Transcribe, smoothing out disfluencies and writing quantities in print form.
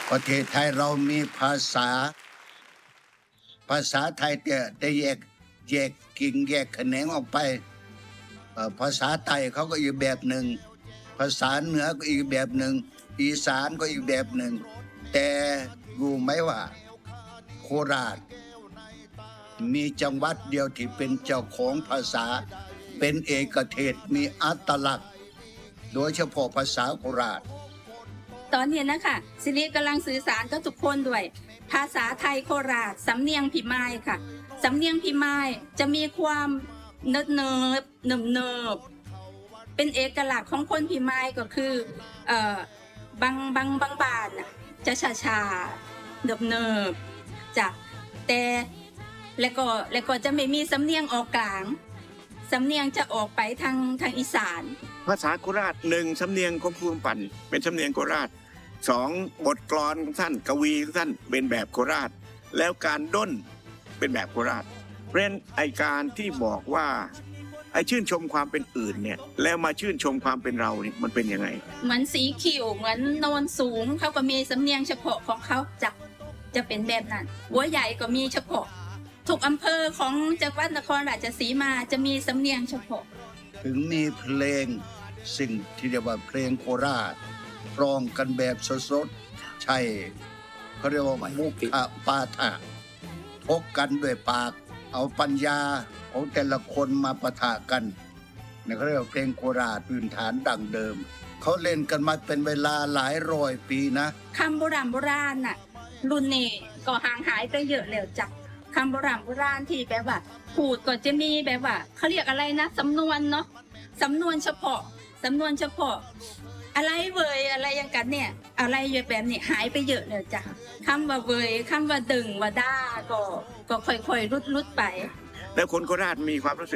ประเทศไทยเรามีภาษาไทยแต่แยกกิ่งแยกแขนงออกไปภาษาไทยเขาก็อีกแบบหนึ่งภาษาเหนือก็อีกแบบหนึ่งอีสานก็อีกแบบหนึ่งแต่รู้ไหมว่าโคราชมีจังหวัดเดียวที่เป็นเจ้าของภาษาเป็นเอกเทศมีอัตลักษณ์โดยเฉพาะภาษาโคราชตอนนี้นะคะสิริกำลังสื่อสารกับทุกคนด้วยภาษาไทยโคราชสำเนียงพิมายค่ะสำเนียงพิมายจะมีความเนิบเป็นเอกลักษณ์ของคนพิมายก็คือบางบานน่ะจะชาเนิบจ้ะแต่แล้วก็จะไม่มีสำเนียงออกกลางสำเนียงจะออกไปทางอีสานภาษาโคราช1สำเนียงของครูปั่นเป็นสำเนียงโคราช2บทกลอนของท่านกวีของท่านเป็นแบบโคราชแล้วการด้นเป็นแบบโคราชเพราะฉะนั้นไอการที่บอกว่าไอชื่นชมความเป็นอื่นเนี่ยแล้วมาชื่นชมความเป็นเราเนี่ยมันเป็นยังไงเหมือนสีขิวเหมือนโนนสูงเขาก็มีสำเนียงเฉพาะของเขาจะเป็นแบบนั้นหัวใหญ่ก็มีเฉพาะทุกอำเภอของจังหวัดนครราชสีมาจะมีสำเนียงเฉพาะถึงมีเพลงสิ่งที่เรียกว่าเพลงโคราชร้องกันแบบสดๆใช่เขาเรียกว่ามุขปาฐะทกกันด้วยปากเอาปัญญาของแต่ละคนมาปะทะกันนี่เขาเรียกว่าเพลงโคราชพื้นฐานดั้งเดิมเขาเล่นกันมาเป็นเวลาหลายร้อยปีนะคำโบราณน่ะรุ่นนี้ก็ห่างหายไปเยอะแล้วจ้ะคำโบราณที่แบบว่าพูดก็จะมีแบบว่าเขาเรียกอะไรนะสำนวนเนาะสำนวนเฉพาะอะไรเวยอะไรอย่างกันเนี่ยอะไรแบบนี้หายไปเยอะเลยจ้ะคำว่าเวยคำว่าดึงว่าด้าก็ค่อยๆรุดไปแล้วคนโคราชมีความรู้สึก